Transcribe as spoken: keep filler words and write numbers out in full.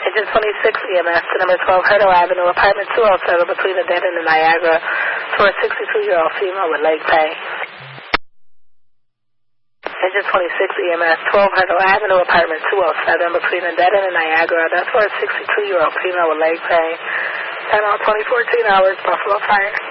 Engine twenty-six E M S to number twelve Hurdle Avenue, apartment two oh seven, between the dead and the Niagara, for a sixty-two-year-old female with leg pain. Engine twenty-six E M S, twelve Hurdle Avenue, apartment two oh seven, between the dead and the Niagara. That's for a sixty-two-year-old female with leg pain. ten on twenty fourteen hours, Buffalo Fire.